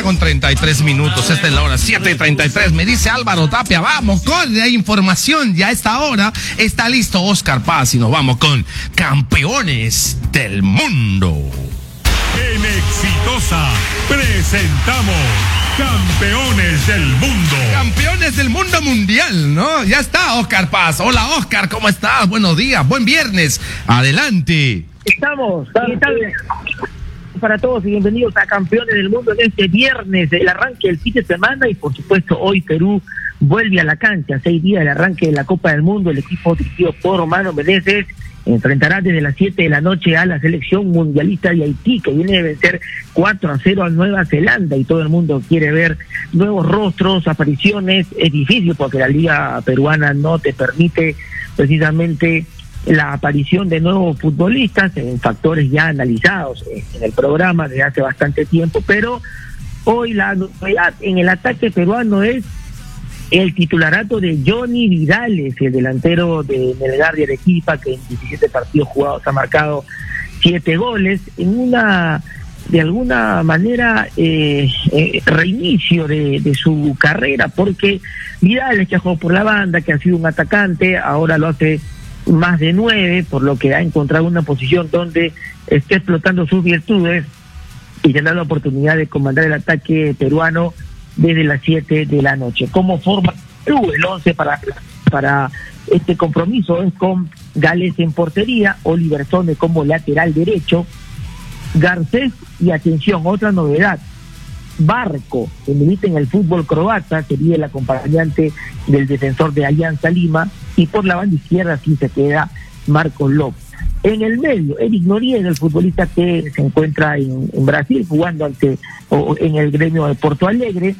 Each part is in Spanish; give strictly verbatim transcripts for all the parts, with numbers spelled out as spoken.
con treinta y tres minutos. Esta es la hora siete y treinta y tres. Me dice Álvaro Tapia, vamos con la información. Ya a esta hora está listo Oscar Paz y nos vamos con campeones del mundo. En Exitosa presentamos Campeones del Mundo. Campeones del mundo mundial, ¿no? Ya está Oscar Paz. Hola Oscar, ¿cómo estás? Buenos días, buen viernes. Adelante. Estamos, ¿qué tal? Para todos y bienvenidos a Campeones del Mundo en este viernes, el arranque del fin de semana y por supuesto hoy Perú vuelve a la cancha, seis días del arranque de la Copa del Mundo. El equipo dirigido por Romano Menezes enfrentará desde las siete de la noche a la selección mundialista de Haití, que viene de vencer cuatro a cero a Nueva Zelanda, y todo el mundo quiere ver nuevos rostros, apariciones. Es difícil porque la liga peruana no te permite precisamente la aparición de nuevos futbolistas en factores ya analizados en el programa desde hace bastante tiempo, pero hoy la novedad en el ataque peruano es el titularato de Johnny Vidales, el delantero de Melgar de Arequipa, que en diecisiete partidos jugados ha marcado siete goles, en una, de alguna manera, eh, eh, reinicio de, de su carrera, porque Vidales, que ha jugado por la banda, que ha sido un atacante, ahora lo hace más de nueve, por lo que ha encontrado una posición donde está explotando sus virtudes y tendrá la oportunidad de comandar el ataque peruano desde las siete de la noche. ¿Cómo forma Perú? El once para, para este compromiso es con Gales en portería, Oliver Sone como lateral derecho, Garcés y, atención, otra novedad, Barco, que milita en el fútbol croata, sería el acompañante del defensor de Alianza Lima, y por la banda izquierda sí se queda Marcos López. En el medio, Eric Noriega, el futbolista que se encuentra en, en Brasil jugando ante o en el gremio de Porto Alegre,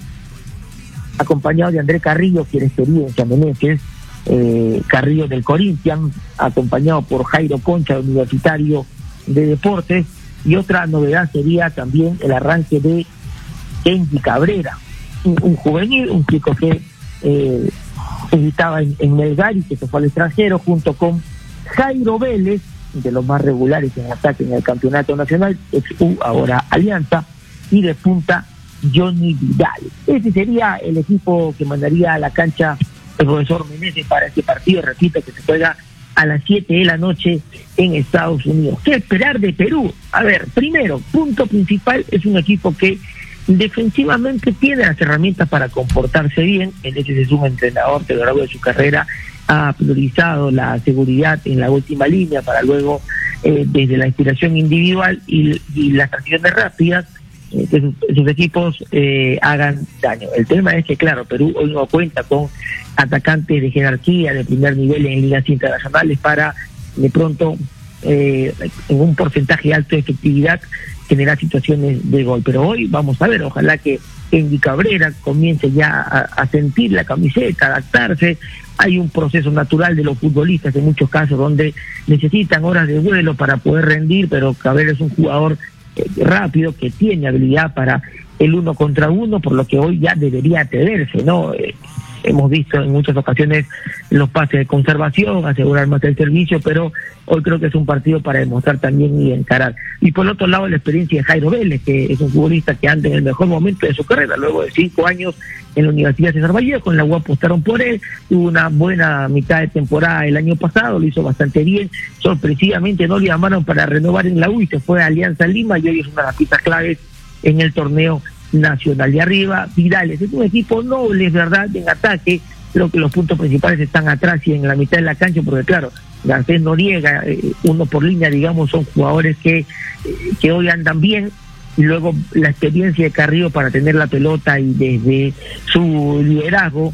acompañado de André Carrillo, quien experiencia Menezes, eh, Carrillo del Corinthians, acompañado por Jairo Concha, Universitario de Deportes, y otra novedad sería también el arranque de Kenji Cabrera, un, un juvenil, un chico que eh, estaba en, en Melgar y que se fue al extranjero, junto con Jairo Vélez, de los más regulares en ataque en el campeonato nacional, ex U, ahora Alianza, y de punta Johnny Vidal. Ese sería el equipo que mandaría a la cancha el profesor Menezes para este partido, repito, que se juega a las siete de la noche en Estados Unidos. ¿Qué esperar de Perú? A ver, primero, punto principal, es un equipo que defensivamente tiene las herramientas para comportarse bien. Ese es un entrenador que a lo largo de su carrera ha priorizado la seguridad en la última línea para luego, eh, desde la inspiración individual y, y las transiciones rápidas, eh, que sus, sus equipos eh, hagan daño. El tema es que, claro, Perú hoy no cuenta con atacantes de jerarquía de primer nivel en ligas internacionales para, de pronto, eh, en un porcentaje alto de efectividad, generar situaciones de gol. Pero hoy vamos a ver, ojalá que Kenji Cabrera comience ya a, a sentir la camiseta, adaptarse. Hay un proceso natural de los futbolistas en muchos casos donde necesitan horas de vuelo para poder rendir, pero Cabrera es un jugador eh, rápido, que tiene habilidad para el uno contra uno, por lo que hoy ya debería atreverse, ¿no? Eh, hemos visto en muchas ocasiones los pases de conservación, asegurar más el servicio, pero hoy creo que es un partido para demostrar también y encarar. Y por el otro lado, la experiencia de Jairo Vélez, que es un futbolista que anda en el mejor momento de su carrera, luego de cinco años en la Universidad César Vallejo, en la U A apostaron por él, tuvo una buena mitad de temporada el año pasado, lo hizo bastante bien, sorpresivamente no le llamaron para renovar en la U y se fue a Alianza Lima, y hoy es una de las piezas claves en el torneo nacional. De arriba, Vidales, es un equipo noble, es verdad, en ataque. Creo que los puntos principales están atrás y en la mitad de la cancha, porque claro, Garcés Noriega, eh, uno por línea, digamos, son jugadores que, eh, que hoy andan bien, y luego la experiencia de Carrillo para tener la pelota y desde su liderazgo,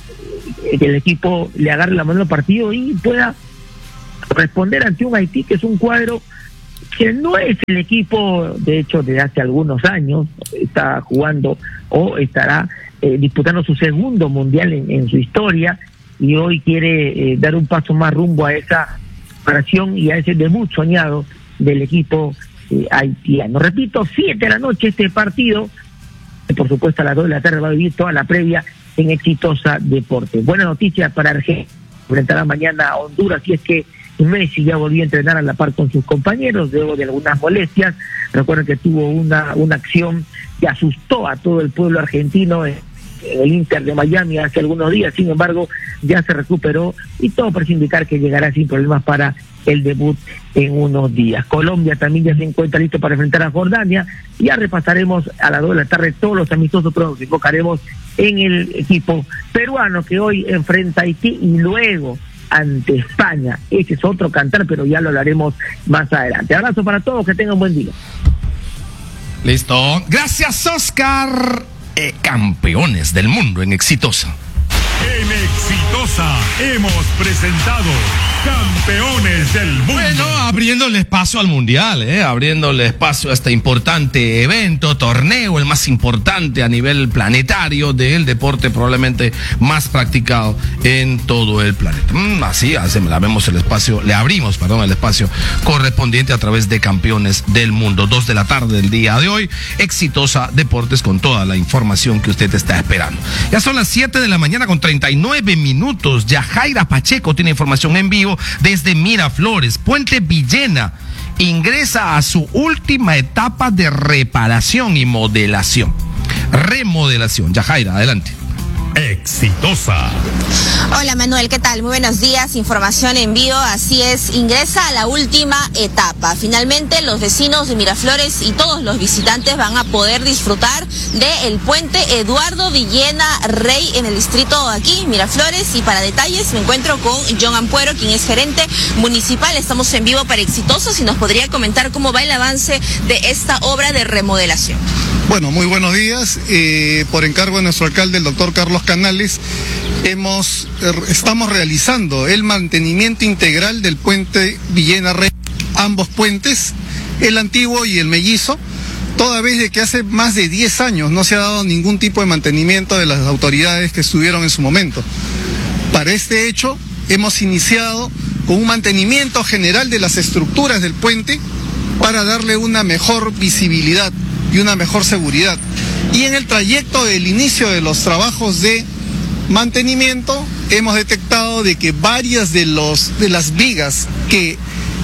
eh, que el equipo le agarre la mano al partido y pueda responder ante un Haití que es un cuadro que no es el equipo, de hecho, de hace algunos años. Está jugando o estará eh, disputando su segundo mundial en, en su historia, y hoy quiere eh, dar un paso más rumbo a esa preparación y a ese debut soñado del equipo eh, haitiano. Repito, siete de la noche este partido, que por supuesto a las dos de la tarde va a vivir toda la previa en Exitosa Deportes. Buena noticia para Argentina, enfrentará mañana a Honduras, si es que Messi ya volvió a entrenar a la par con sus compañeros luego de algunas molestias. Recuerden que tuvo una, una acción que asustó a todo el pueblo argentino en el Inter de Miami hace algunos días. Sin embargo, ya se recuperó y todo parece indicar que llegará sin problemas para el debut en unos días. Colombia también ya se encuentra listo para enfrentar a Jordania. Ya repasaremos a las dos de la tarde todos los amistosos, pero nos enfocaremos en el equipo peruano que hoy enfrenta a Haití y luego ante España. Ese es otro cantar, pero ya lo hablaremos más adelante. Abrazo para todos, que tengan buen día. Listo. Gracias, Oscar. Eh, campeones del mundo en Exitosa. En Exitosa hemos presentado Campeones del Mundo. Bueno, abriéndole espacio al Mundial, eh, abriéndole espacio a este importante evento, torneo, el más importante a nivel planetario del deporte probablemente más practicado en todo el planeta. Mm, así, así, le abrimos el espacio, le abrimos, perdón, el espacio correspondiente a través de Campeones del Mundo. Dos de la tarde del día de hoy, Exitosa Deportes con toda la información que usted está esperando. Ya son las siete de la mañana con treinta y nueve minutos. Yajaira Pacheco tiene información en vivo desde Miraflores. Puente Villena ingresa a su última etapa de reparación y modelación. Remodelación. Yajaira, adelante. Exitosa. Hola Manuel, ¿qué tal? Muy buenos días, información en vivo, así es, ingresa a la última etapa. Finalmente los vecinos de Miraflores y todos los visitantes van a poder disfrutar del puente Eduardo Villena Rey en el distrito aquí, Miraflores, y para detalles me encuentro con John Ampuero, quien es gerente municipal. Estamos en vivo para Exitosos y nos podría comentar cómo va el avance de esta obra de remodelación. Bueno, muy buenos días. Eh, por encargo de nuestro alcalde, el doctor Carlos Canales, hemos, estamos realizando el mantenimiento integral del puente Villena Rey, ambos puentes, el antiguo y el mellizo, toda vez de que hace más de diez años no se ha dado ningún tipo de mantenimiento de las autoridades que estuvieron en su momento. Para este hecho, hemos iniciado con un mantenimiento general de las estructuras del puente para darle una mejor visibilidad y una mejor seguridad. Y en el trayecto del inicio de los trabajos de mantenimiento hemos detectado de que varias de los de las vigas que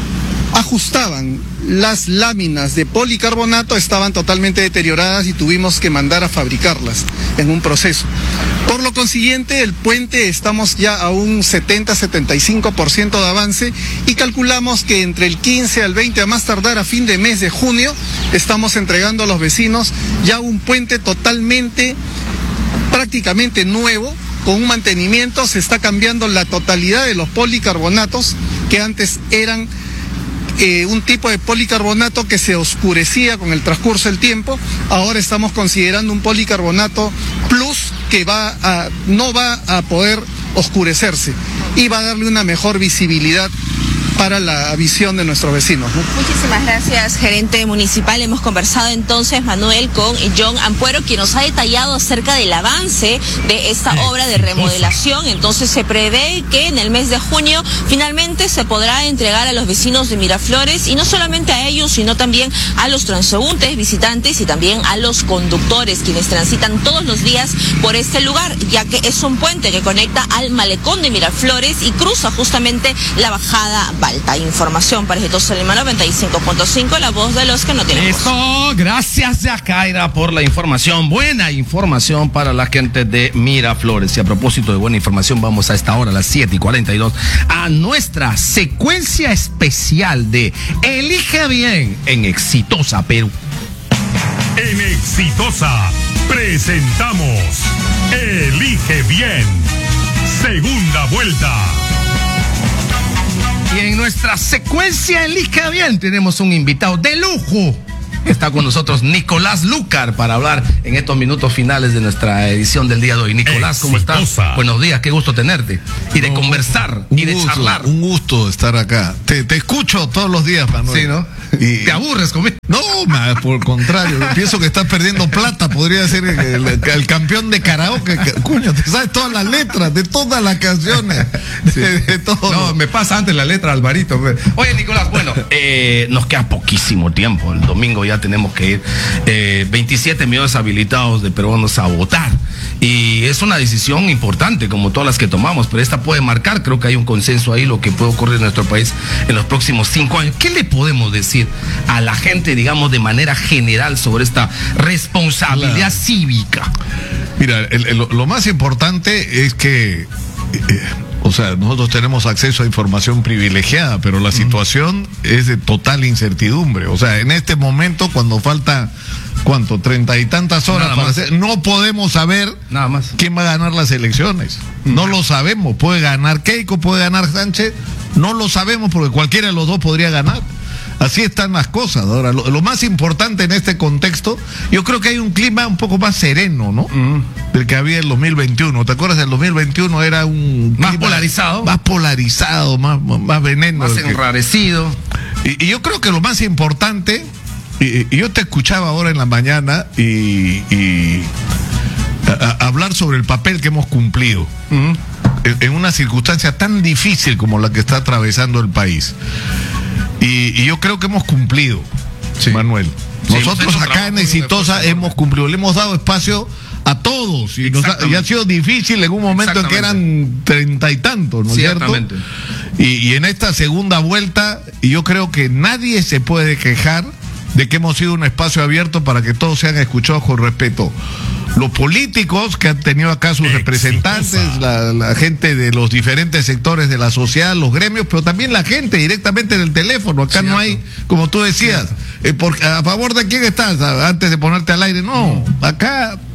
ajustaban las láminas de policarbonato estaban totalmente deterioradas y tuvimos que mandar a fabricarlas en un proceso. Por lo consiguiente, el puente estamos ya a un setenta a setenta y cinco por ciento de avance y calculamos que entre el quince al veinte, a más tardar a fin de mes de junio, estamos entregando a los vecinos ya un puente totalmente, prácticamente nuevo, con un mantenimiento. Se está cambiando la totalidad de los policarbonatos que antes eran Eh, un tipo de policarbonato que se oscurecía con el transcurso del tiempo. Ahora estamos considerando un policarbonato plus que va a, no va a poder oscurecerse y va a darle una mejor visibilidad para la visión de nuestros vecinos, ¿no? Muchísimas gracias, gerente municipal. Hemos conversado entonces, Manuel, con John Ampuero, quien nos ha detallado acerca del avance de esta obra de remodelación. Entonces se prevé que en el mes de junio finalmente se podrá entregar a los vecinos de Miraflores, y no solamente a ellos, sino también a los transeúntes, visitantes y también a los conductores, quienes transitan todos los días por este lugar, ya que es un puente que conecta al malecón de Miraflores y cruza justamente la bajada Balta. Información para Exitosa Lima noventa y cinco punto cinco, la voz de los que no tienen Listo, voz. Gracias Yajaira por la información, buena información para la gente de Miraflores. Y a propósito de buena información, vamos a esta hora, a las siete y cuarenta y dos, a nuestra secuencia especial de Elige Bien en Exitosa Perú. En Exitosa presentamos Elige Bien, segunda vuelta. Y en nuestra secuencia Elige Bien tenemos un invitado de lujo. Está con nosotros Nicolás Lucar para hablar en estos minutos finales de nuestra edición del día de hoy. Nicolás, ¿cómo estás? Buenos días, qué gusto tenerte. Y de no, conversar, y de gusto, charlar. Un gusto estar acá. Te, te escucho todos los días, Manuel. Sí, ¿no? Y... ¿Te aburres conmigo? No, ma, por el contrario. Pienso que estás perdiendo plata. Podría ser el, el, el campeón de karaoke. Coño, te sabes todas las letras de todas las canciones. Sí. De, de todo. No, me pasa antes la letra, Alvarito. Oye, Nicolás, bueno, eh, nos queda poquísimo tiempo. El domingo ya ya tenemos que ir. Eh, veintisiete millones habilitados de peruanos a votar. Y es una decisión importante, como todas las que tomamos, pero esta puede marcar, creo que hay un consenso ahí, lo que puede ocurrir en nuestro país en los próximos cinco años. ¿Qué le podemos decir a la gente, digamos, de manera general sobre esta responsabilidad claro. cívica? Mira, el, el, lo más importante es que... Eh, O sea, nosotros tenemos acceso a información privilegiada, pero la situación uh-huh. es de total incertidumbre. O sea, en este momento, cuando falta, ¿cuánto? Treinta y tantas horas Nada para más. hacer, no podemos saber Nada más. quién va a ganar las elecciones. Uh-huh. No lo sabemos. Puede ganar Keiko, puede ganar Sánchez. No lo sabemos porque cualquiera de los dos podría ganar. Así están las cosas. Ahora, lo, lo más importante en este contexto, yo creo que hay un clima un poco más sereno, ¿no? Uh-huh. Del que había en el dos mil veintiuno. ¿Te acuerdas? El dos mil veintiuno era un más polarizado. Más polarizado, más, más veneno. Más enrarecido. Que... Y, y yo creo que lo más importante, y, y yo te escuchaba ahora en la mañana y, y a, a hablar sobre el papel que hemos cumplido. Uh-huh. en, en una circunstancia tan difícil como la que está atravesando el país. Y, y yo creo que hemos cumplido, sí. Manuel. Nosotros sí, acá en Exitosa hemos cumplido, le hemos dado espacio a todos y, nos ha, y ha sido difícil en un momento en que eran treinta y tantos, ¿no es cierto? Y, y en esta segunda vuelta, y yo creo que nadie se puede quejar de que hemos sido un espacio abierto para que todos sean escuchados con respeto. Los políticos que han tenido acá sus Exitosa. representantes, la, la gente de los diferentes sectores de la sociedad, los gremios, pero también la gente directamente en el teléfono. Acá Cierto. no hay, como tú decías, eh, por, ¿a favor de quién estás? Antes de ponerte al aire, no, acá